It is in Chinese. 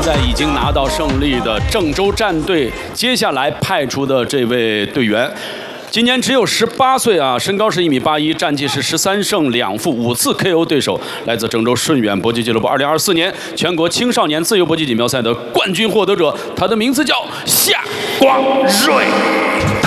赛已经拿到胜利的郑州战队，接下来派出的这位队员。 今年只有18岁啊，身高是1.81米，战绩是13胜2负，5次 KO 对手，来自郑州顺远搏击俱乐部2024年全国青少年自由搏击锦标赛的冠军获得者，他的名字叫夏光瑞。